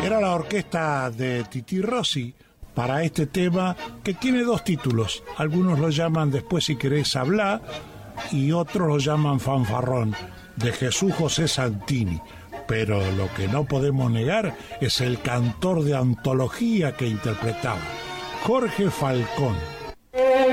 Era la orquesta de Tití Rossi para este tema que tiene dos títulos. Algunos lo llaman Después si querés hablar y otros lo llaman Fanfarrón, de Jesús José Santini. Pero lo que no podemos negar es el cantor de antología que interpretaba, Jorge Falcón.